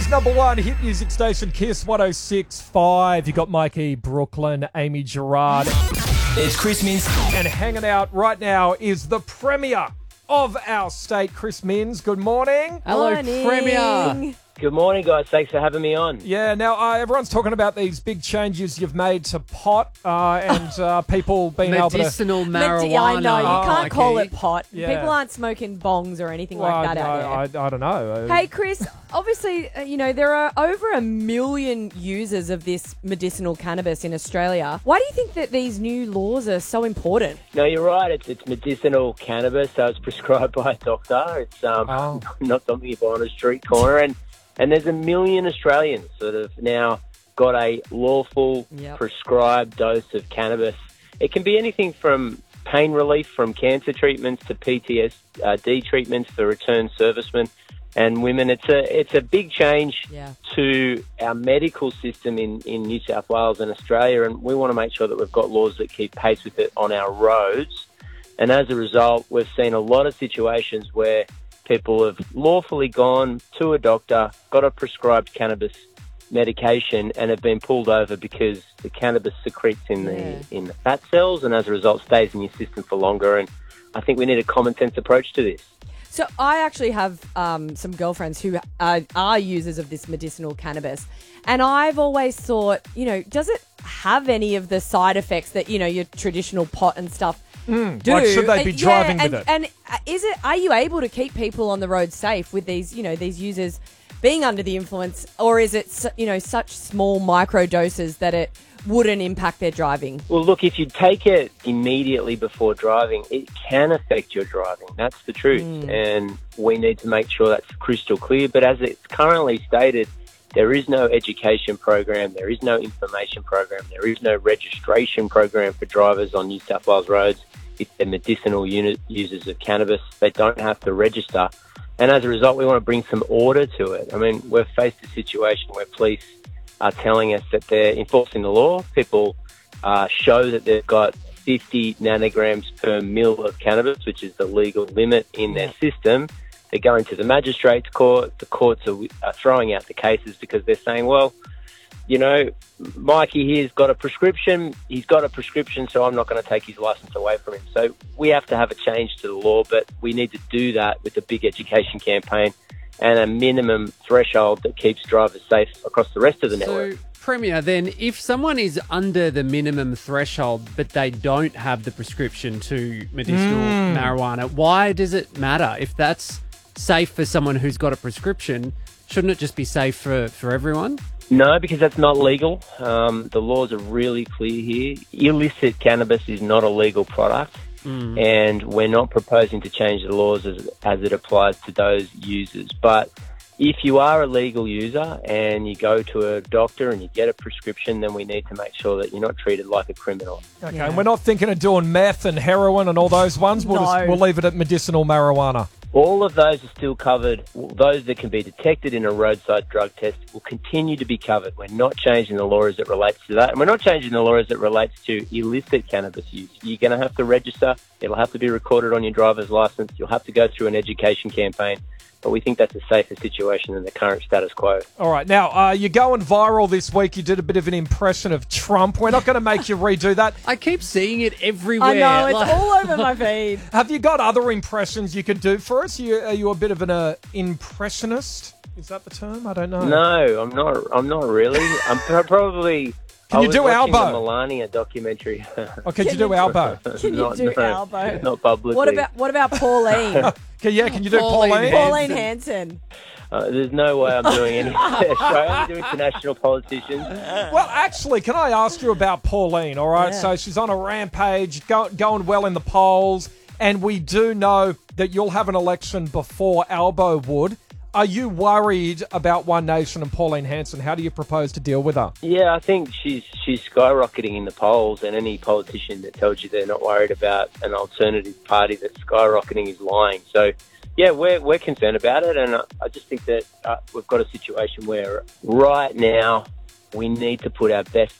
Sydney's number one hit music station, Kiss 106.5. You got Mikey, Brooklyn, Amy Gerard. It's Chris Minns. And hanging out right now is the Premier of our state, Chris Minns. Good morning. Hello, Morning. Premier. Good morning, guys. Thanks for having me on. Yeah, now everyone's talking about these big changes you've made to pot and people being able to... Medicinal marijuana. I know, you can't call okay. it pot. Yeah. People aren't smoking bongs or anything like that out there. I don't know. Hey, Chris, obviously, there are over 1 million users of this medicinal cannabis in Australia. Why do you think that these new laws are so important? No, you're right. It's medicinal cannabis, so it's prescribed by a doctor. It's not something you buy on a street corner. And there's 1 million Australians that have now got a lawful prescribed dose of cannabis. It can be anything from pain relief from cancer treatments to PTSD treatments for returned servicemen and women. It's a big change to our medical system in New South Wales and Australia, and we want to make sure that we've got laws that keep pace with it on our roads. And as a result, we've seen a lot of situations where people have lawfully gone to a doctor, got a prescribed cannabis medication, and have been pulled over because the cannabis secretes in the fat cells, and as a result stays in your system for longer. And I think we need a common sense approach to this. So I actually have some girlfriends who are users of this medicinal cannabis, and I've always thought, does it have any of the side effects that, your traditional pot and stuff do? Like, should they be driving with it? And are you able to keep people on the road safe with these, these users being under the influence, or is it, such small micro doses that it wouldn't impact their driving? Well, look, if you take it immediately before driving, it can affect your driving. That's the truth. And we need to make sure that's crystal clear. But as it's currently stated, there is no education program, there is no information program, there is no registration program for drivers on New South Wales roads. If they're medicinal users of cannabis, they don't have to register. And as a result, we want to bring some order to it. I mean, we've faced a situation where police are telling us that they're enforcing the law. People show that they've got 50 nanograms per mil of cannabis, which is the legal limit in their system. They're going to the magistrate's court. The courts are throwing out the cases because they're saying, well, Mikey here's got a prescription. He's got a prescription, so I'm not going to take his license away from him. So we have to have a change to the law, but we need to do that with a big education campaign and a minimum threshold that keeps drivers safe across the rest of the network. So, Premier, then, if someone is under the minimum threshold but they don't have the prescription to medicinal marijuana, why does it matter? If that's safe for someone who's got a prescription, shouldn't it just be safe for everyone? No, because that's not legal. The laws are really clear here. Illicit cannabis is not a legal product, and we're not proposing to change the laws as it applies to those users. But if you are a legal user and you go to a doctor and you get a prescription, then we need to make sure that you're not treated like a criminal. Okay, and we're not thinking of doing meth and heroin and all those ones. We'll leave it at medicinal marijuana. All of those are still covered. Those that can be detected in a roadside drug test will continue to be covered. We're not changing the law as it relates to that. And we're not changing the law as it relates to illicit cannabis use. You're going to have to register. It'll have to be recorded on your driver's license. You'll have to go through an education campaign. But we think that's a safer situation than the current status quo. All right. Now, you're going viral this week. You did a bit of an impression of Trump. We're not going to make you redo that. I keep seeing it everywhere. I know, it's all over my feed. Have you got other impressions you could do for us? Are you a bit of an impressionist? Is that the term? I don't know. No, I'm not really. I'm probably... Can you do Albo? Albo? The Melania documentary. Or can you do Albo? Can you do Albo? Not publicly. What about Pauline? Can you do Pauline? Pauline Hanson. There's no way I'm doing anything. I'm only doing international politicians. Well, actually, can I ask you about Pauline, all right? Yeah. So she's on a rampage, going well in the polls, and we do know that you'll have an election before Albo would. Are you worried about One Nation and Pauline Hanson? How do you propose to deal with her? Yeah, I think she's skyrocketing in the polls, and any politician that tells you they're not worried about an alternative party that's skyrocketing is lying. So, yeah, we're concerned about it, and I just think that we've got a situation where right now we need to put our best